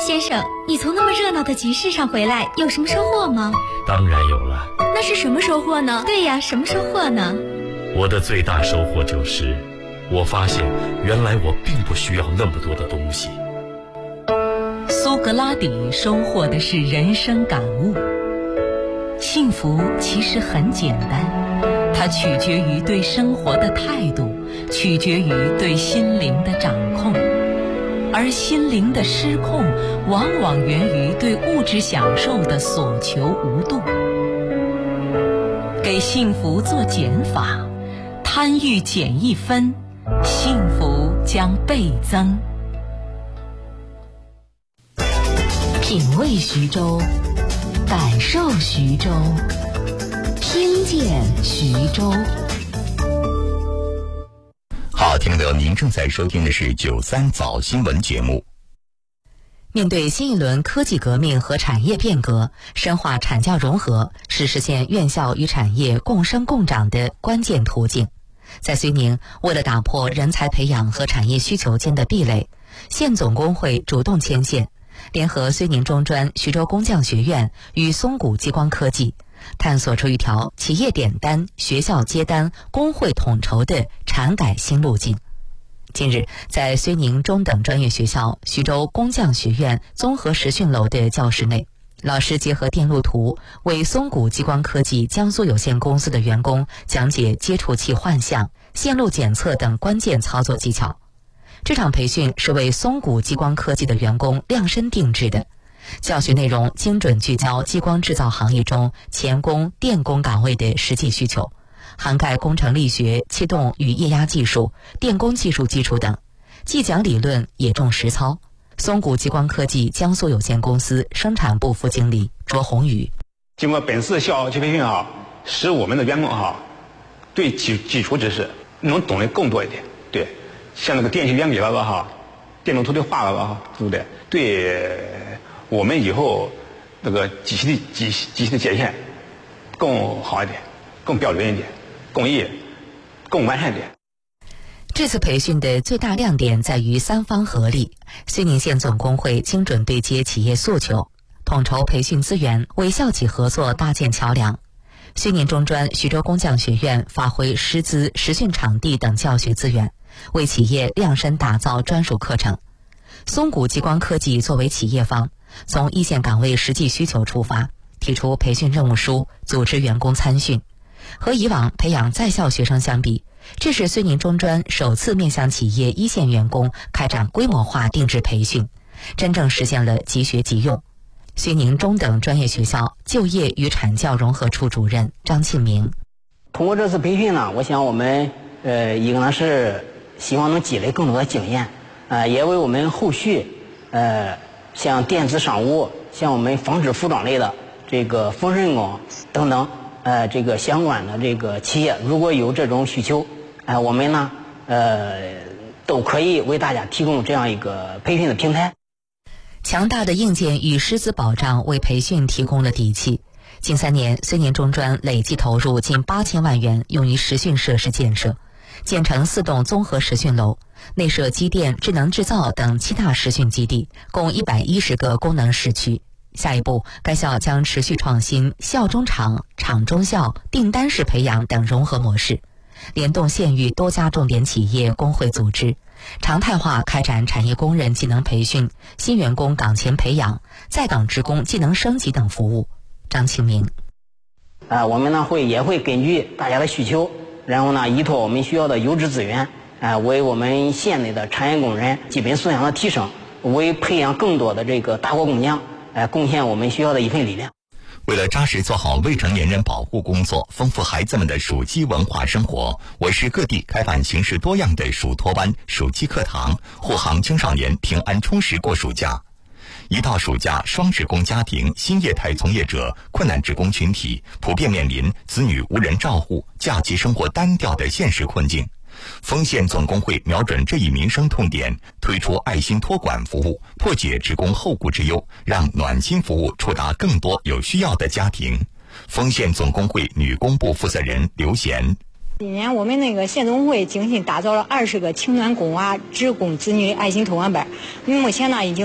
先生，你从那么热闹的集市上回来，有什么收获吗？ 当然有了。 那是什么收获呢？对呀，什么收获呢？ 我的最大收获就是，我发现原来我并不需要那么多的东西。 苏格拉底收获的是人生感悟。幸福其实很简单，它取决于对生活的态度，取决于对心灵的掌控。而心灵的失控，往往源于对物质享受的所求无度。给幸福做减法，贪欲减1分，幸福将倍增。品味徐州，感受徐州，听见徐州。 好，听众朋友，您正在收听的是93早新闻节目。 面对新一轮科技革命和产业变革，深化产教融合是实现院校与产业共生共长的关键途径。在绥宁，为了打破人才培养和产业需求间的壁垒，县总工会主动牵线，联合绥宁中专、徐州工匠学院与松谷激光科技，探索出一条企业点单、学校接单、工会统筹的产改新路径。近日，在绥宁中等专业学校徐州工匠学院综合实训楼的教室内，老师结合电路图，为松谷激光科技江苏有限公司的员工讲解接触器换向、线路检测等关键操作技巧。这场培训是为松谷激光科技的员工量身定制的，教学内容精准聚焦激光制造行业中钳工、电工岗位的实际需求，涵盖工程力学、气动与液压技术、电工技术基础等，既讲理论也重实操。松谷激光科技江苏有限公司生产部副经理卓宏宇： 经过本次校期培训使我们的员工对基础知识能懂得更多一点。对，像那个电气原理电路图的画对不对？对我们以后那个机器的界限更好一点，更标准一点，更完善一点。 这次培训的最大亮点在于三方合力，绥宁县总工会精准对接企业诉求，统筹培训资源，为校企合作搭建桥梁。绥宁中专、徐州工匠学院发挥师资、实训场地等教学资源，为企业量身打造专属课程。松谷激光科技作为企业方，从一线岗位实际需求出发，提出培训任务书，组织员工参训。和以往培养在校学生相比，这是绥宁中专首次面向企业一线员工开展规模化定制培训，真正实现了即学即用。绥宁中等专业学校就业与产教融合处主任张庆明： 通过这次培训呢，我想我们一个呢是希望能积累更多的经验，也为我们后续像电子商务、像我们纺织服装类的这个缝纫工等等这个相关的这个企业，如果有这种需求，我们呢都可以为大家提供这样一个培训的平台。 强大的硬件与师资保障为培训提供了底气。近3年，绥宁中专累计投入近8000万元用于实训设施建设，建成4栋综合实训楼，内设机电、智能制造等7大实训基地，共110个功能市区。下一步，该校将持续创新校中厂、厂中校、订单式培养等融合模式，联动县域多家重点企业工会组织，常态化开展产业工人技能培训、新员工岗前培养、在岗职工技能升级等服务。张庆明： 我们呢也会根据大家的需求，然后呢依托我们学校的优质资源，为我们县内的产业工人基本素养的提升，为培养更多的这个大国工匠，贡献我们学校的一份力量。 为了扎实做好未成年人保护工作，丰富孩子们的暑期文化生活，我市各地开办形式多样的暑托班、暑期课堂，护航青少年平安充实过暑假。一到暑假，双职工家庭、新业态从业者、困难职工群体普遍面临子女无人照护、假期生活单调的现实困境。丰县总工会瞄准这一民生痛点，推出爱心托管服务，破解职工后顾之忧，让暖心服务触达更多有需要的家庭。丰县总工会女工部负责人刘贤： 今年我们那个县总会精心打造了20个情暖工娃职工子女爱心托管班，目前呢已经